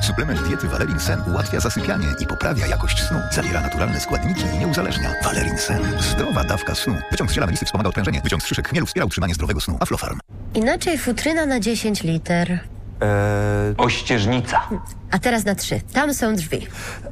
Suplement diety Valerin Sen ułatwia zasypianie i poprawia jakość snu. Zawiera naturalne składniki i nie uzależnia. Valerin Sen. Zdrowa dawka snu. Wyciąg z ziela melisy wspomaga odprężenie. Wyciąg z szyszek chmielu wspiera utrzymanie zdrowego snu. Aflofarm. Inaczej futryna na 10 liter. Ościeżnica. A teraz na 3. Tam są drzwi.